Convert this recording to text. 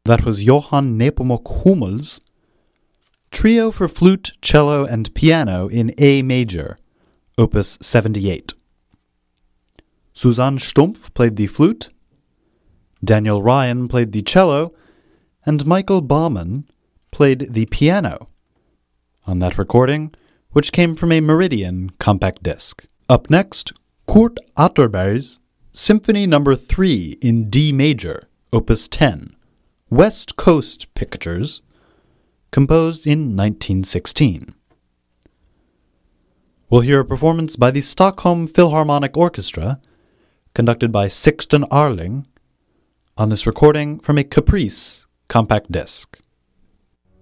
That was Johann Nepomuk Hummel's Trio for Flute, Cello, and Piano in A major, Opus 78. Susanne Stumpf played the flute, Daniel Ryan played the cello, and Michael Baumann played the piano on that recording, which came from a Meridian compact disc. Up next, Kurt Atterberg's Symphony No. 3 in D major, Opus 10, West Coast Pictures, composed in 1916. We'll hear a performance by the Stockholm Philharmonic Orchestra, conducted by Sixten Arling, on this recording from a Caprice compact disc.